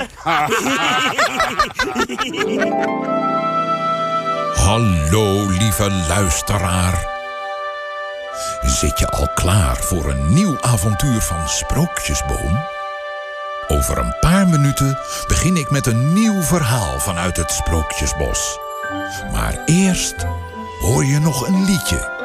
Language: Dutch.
Hallo, lieve luisteraar. Zit je al klaar voor een nieuw avontuur van Sprookjesboom? Over een paar minuten begin ik met een nieuw verhaal vanuit het Sprookjesbos. Maar eerst hoor je nog een liedje.